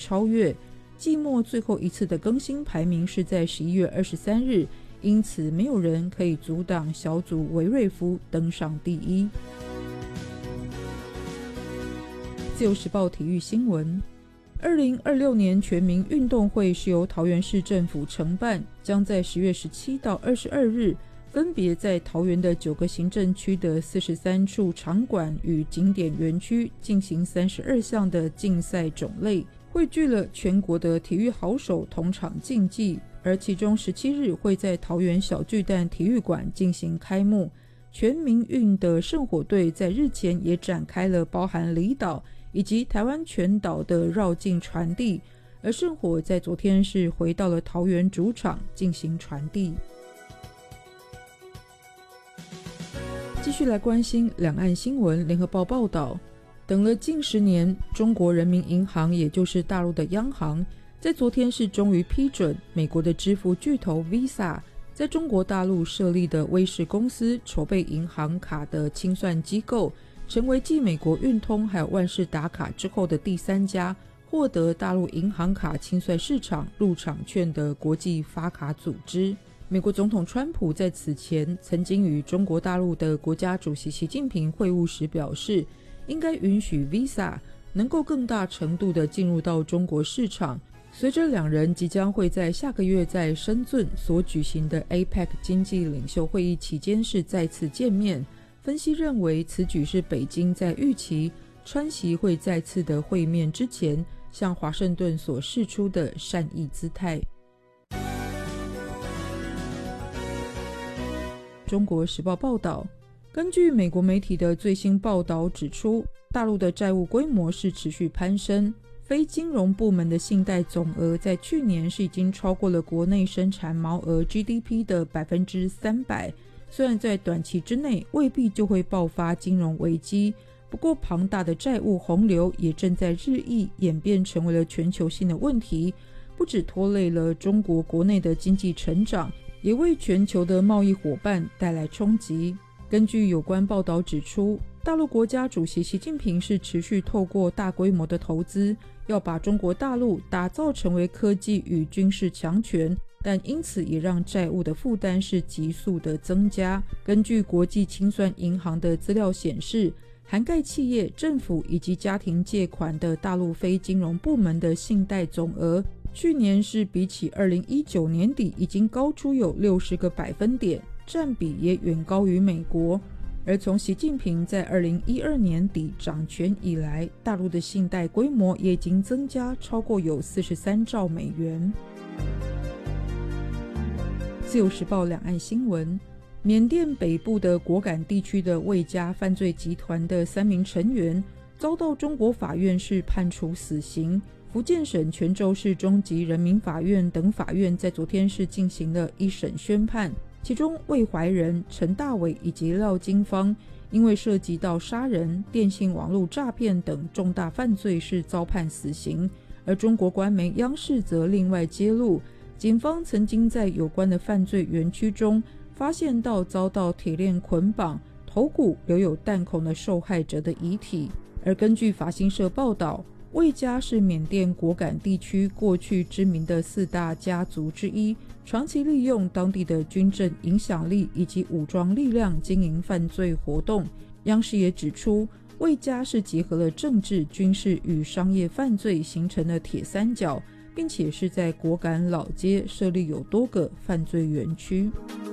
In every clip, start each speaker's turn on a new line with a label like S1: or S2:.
S1: 超越。季末最后一次的更新排名是在11月23日，因此没有人可以阻挡小组维瑞夫登上第一。自由时报体育新闻，2026年全民运动会是由桃园市政府承办，将在10月17到22日分别在桃园的9个行政区的43处场馆与景点园区进行32项的竞赛种类，汇聚了全国的体育好手同场竞技，而其中17日会在桃园小巨蛋体育馆进行开幕。全民运的圣火队在日前也展开了包含离岛以及台湾全岛的绕境传递，而圣火在昨天是回到了桃园主场进行传递。继续来关心两岸新闻，联合报报道，等了近10年，中国人民银行也就是大陆的央行，在昨天是终于批准美国的支付巨头 Visa 在中国大陆设立的威视公司筹备银行卡的清算机构，成为继美国运通还有万事达卡之后的第3家获得大陆银行卡清算市场入场券的国际发卡组织。美国总统川普在此前曾经与中国大陆的国家主席习近平会晤时表示，应该允许 Visa 能够更大程度地进入到中国市场。随着两人即将会在下个月在深圳所举行的 APEC 经济领袖会议期间是再次见面，分析认为此举是北京在预期川习会再次的会面之前向华盛顿所释出的善意姿态。中国时报报道，根据美国媒体的最新报道指出，大陆的债务规模是持续攀升，非金融部门的信贷总额在去年是已经超过了国内生产毛额 GDP 的 300%。 虽然在短期之内未必就会爆发金融危机，不过庞大的债务洪流也正在日益演变成为了全球性的问题，不只拖累了中国国内的经济成长，也为全球的贸易伙伴带来冲击。根据有关报道指出，大陆国家主席习近平是持续透过大规模的投资，要把中国大陆打造成为科技与军事强权，但因此也让债务的负担是急速的增加。根据国际清算银行的资料显示，涵盖企业、政府以及家庭借款的大陆非金融部门的信贷总额，去年是比起2019年底已经高出有60个百分点，占比也远高于美国。而从习近平在2012年底掌权以来，大陆的信贷规模也已经增加超过有43兆美元。自由时报两岸新闻，缅甸北部的果敢地区的魏家犯罪集团的3名成员遭到中国法院是判处死刑。福建省泉州市中级人民法院等法院在昨天是进行了一审宣判，其中魏怀仁、陈大伟以及廖金芳因为涉及到杀人、电信网络诈骗等重大犯罪是遭判死刑。而中国官媒央视则另外揭露，警方曾经在有关的犯罪园区中发现到遭到铁链捆绑、头骨留有弹孔的受害者的遗体。而根据法新社报道，魏家是缅甸果敢地区过去知名的4大家族之一，长期利用当地的军政影响力以及武装力量经营犯罪活动。央视也指出，魏家是结合了政治、军事与商业犯罪形成的铁三角，并且是在果敢老街设立有多个犯罪园区。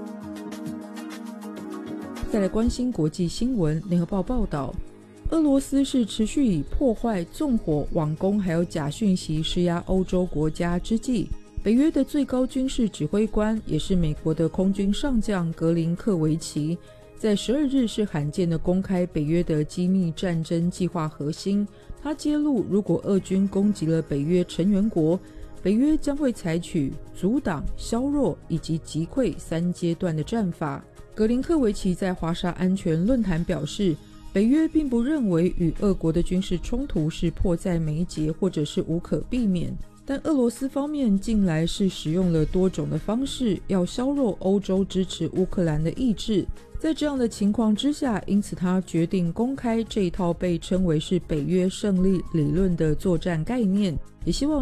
S1: 再来关心国际新闻，联合报报道，俄罗斯是持续以破坏、纵火、网攻还有假讯息施压欧洲国家之际，北约的最高军事指挥官也是美国的空军上将格林克维奇在12日是罕见的公开北约的机密战争计划核心。他揭露，如果俄军攻击了北约成员国，北约将会采取阻挡、削弱以及击溃3阶段的战法。格林克维奇在华沙安全论坛表示，北约并不认为与俄国的军事冲突是迫在眉睫或者是无可避免，但俄罗斯方面近来是使用了多种的方式要削弱欧洲支持乌克兰的意志。在这样的情况之下，因此他决定公开这一套被称为是北约胜利理论的作战概念，也希望